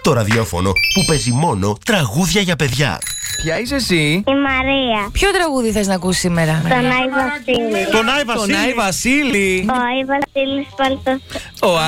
το ραδιόφωνο που παίζει μόνο τραγούδια για παιδιά. Ποια είσαι εσύ? Η Μαρία. Ποιο τραγούδι θες να ακούσεις σήμερα? Τον Άι Βασίλη. Τον Άι Βασίλη. Ο Άι Βασίλης Παλτός. Ο